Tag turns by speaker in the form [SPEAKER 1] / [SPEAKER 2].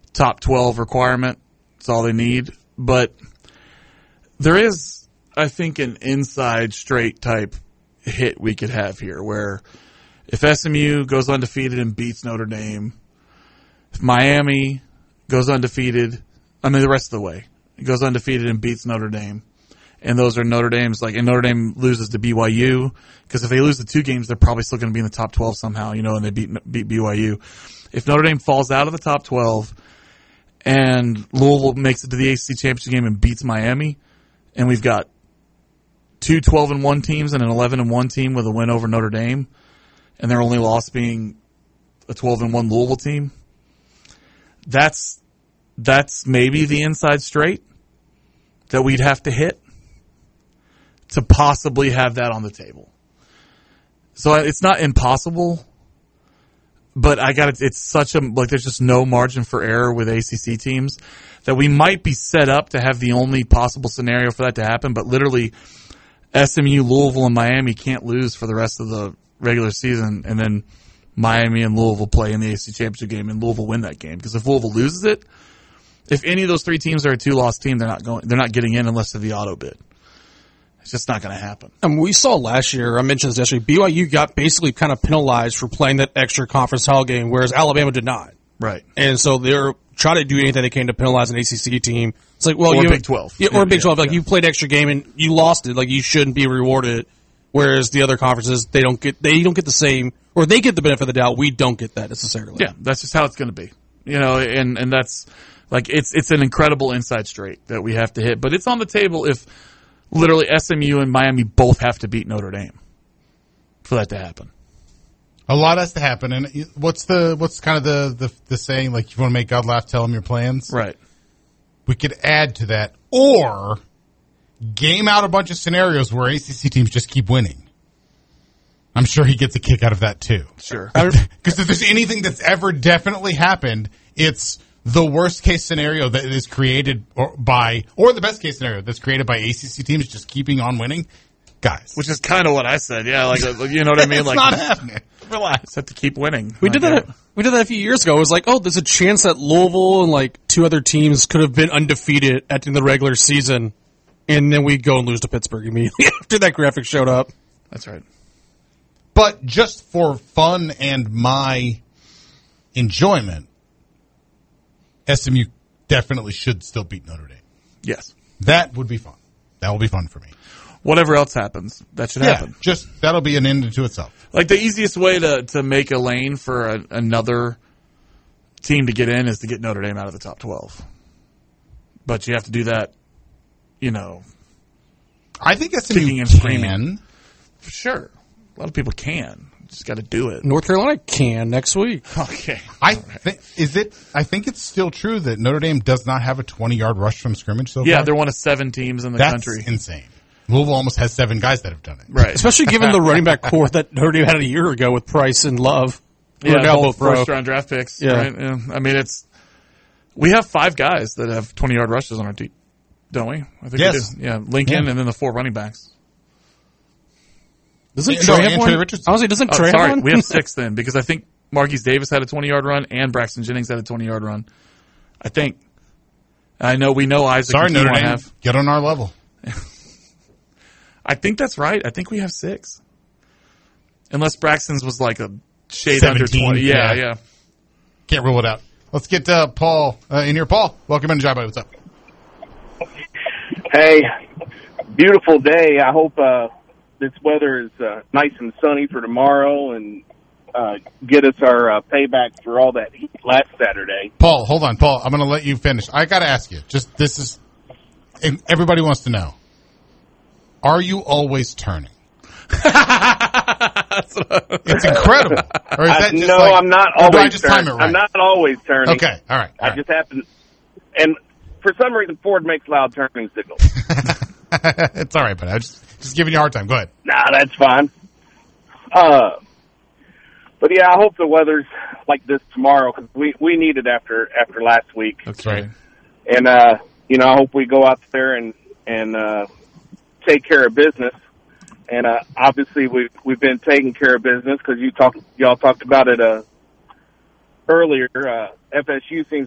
[SPEAKER 1] top 12 requirement. That's all they need. But there is, I think, an inside straight type hit we could have here where if SMU goes undefeated and beats Notre Dame, if Miami goes undefeated, the rest of the way, it goes undefeated and beats Notre Dame, and those are Notre Dame's, and Notre Dame loses to BYU, because if they lose the 2 games, they're probably still going to be in the top 12 somehow, and they beat BYU. If Notre Dame falls out of the top 12 and Louisville makes it to the ACC championship game and beats Miami, and we've got 2 12-1 teams and an 11-1 team with a win over Notre Dame, and their only loss being a 12-1 Louisville team, that's maybe the inside straight that we'd have to hit to possibly have that on the table. So it's not impossible, but it's such there's just no margin for error with ACC teams that we might be set up to have the only possible scenario for that to happen, but literally SMU, Louisville, and Miami can't lose for the rest of the regular season, and then Miami and Louisville play in the ACC championship game, and Louisville win that game. Because if Louisville loses it, if any of those 3 teams are a 2-loss team, they're not getting in unless they're the auto bid. It's just not going to happen.
[SPEAKER 2] We saw last year, I mentioned this yesterday, BYU got basically kind of penalized for playing that extra conference title game, whereas Alabama did not.
[SPEAKER 1] Right.
[SPEAKER 2] And so they're trying to do anything they can to penalize an ACC team. It's like, well,
[SPEAKER 1] or Big 12.
[SPEAKER 2] Yeah, or Big 12. You played extra game and you lost it. You shouldn't be rewarded. Whereas the other conferences, they don't get the same, or they get the benefit of the doubt. We don't get that necessarily.
[SPEAKER 1] Yeah, that's just how it's going to be. And that's it's an incredible inside straight that we have to hit. But it's on the table if literally SMU and Miami both have to beat Notre Dame for that to happen.
[SPEAKER 3] A lot has to happen. And what's kind of the saying, you want to make God laugh, tell him your plans?
[SPEAKER 1] Right.
[SPEAKER 3] We could add to that, or game out a bunch of scenarios where ACC teams just keep winning. I'm sure he gets a kick out of that too.
[SPEAKER 1] Sure.
[SPEAKER 3] Because if there's anything that's ever definitely happened, it's the worst case scenario that is created or the best case scenario that's created by ACC teams just keeping on winning. Guys.
[SPEAKER 1] Which is kind of what I said. Yeah, you know what I mean?
[SPEAKER 3] It's not happening.
[SPEAKER 1] Relax. Have to keep winning.
[SPEAKER 2] We did that a few years ago. It was there's a chance that Louisville and 2 other teams could have been undefeated at the end of the regular season, and then we'd go and lose to Pittsburgh immediately after that graphic showed up.
[SPEAKER 1] That's right.
[SPEAKER 3] But just for fun and my enjoyment, SMU definitely should still beat Notre Dame.
[SPEAKER 1] Yes.
[SPEAKER 3] That would be fun. That will be fun for me.
[SPEAKER 1] Whatever else happens, that should happen.
[SPEAKER 3] Just that'll be an end unto itself.
[SPEAKER 1] The easiest way to make a lane for another team to get in is to get Notre Dame out of the top 12. But you have to do that,
[SPEAKER 3] I think SMU
[SPEAKER 1] kicking and screaming. For sure. A lot of people can. Just got to do it.
[SPEAKER 2] North Carolina can next week.
[SPEAKER 1] Okay.
[SPEAKER 3] I think it's still true that Notre Dame does not have a 20-yard rush from scrimmage so far.
[SPEAKER 1] Yeah, they're one of 7 teams in the country.
[SPEAKER 3] That's insane. Louisville almost has 7 guys that have done it.
[SPEAKER 1] Right.
[SPEAKER 2] Especially given the running back core that Notre Dame had a year ago with Price and Love.
[SPEAKER 1] Yeah, both first-round draft picks. Yeah. Right? Yeah. We have 5 guys that have 20-yard rushes on our team, don't we? I think we do. Yeah, Lincoln and then the 4 running backs.
[SPEAKER 2] Doesn't Trey have one?
[SPEAKER 3] Richardson.
[SPEAKER 2] I was like, doesn't Trey have one?
[SPEAKER 1] We have 6 then, because I think Marquise Davis had a 20-yard run and Braxton Jennings had a 20-yard run. I think. We know Isaac.
[SPEAKER 3] Sorry, Notre Dame. Get on our level.
[SPEAKER 1] I think that's right. I think we have 6. Unless Braxton's was a shade
[SPEAKER 3] 17,
[SPEAKER 1] under 20. Yeah.
[SPEAKER 3] Can't rule it out. Let's get Paul in here. Paul, welcome into Jive. What's up?
[SPEAKER 4] Hey, beautiful day. I hope this weather is nice and sunny for tomorrow and get us our payback for all that heat last Saturday.
[SPEAKER 3] Paul, hold on. Paul, I'm going to let you finish. I got to ask you. Everybody wants to know. Are you always turning? It's incredible. Or is that just
[SPEAKER 4] I'm not always
[SPEAKER 3] turning. Right?
[SPEAKER 4] I'm not always turning.
[SPEAKER 3] Okay, all right.
[SPEAKER 4] I just happen, and for some reason Ford makes loud turning signals.
[SPEAKER 3] It's all right, but I'm just giving you a hard time. Go ahead.
[SPEAKER 4] Nah, that's fine. But yeah, I hope the weather's like this tomorrow because we need it after last week.
[SPEAKER 1] That's right.
[SPEAKER 4] And I hope we go out there and take care of business. And obviously we've been taking care of business because y'all talked about it earlier. FSU seems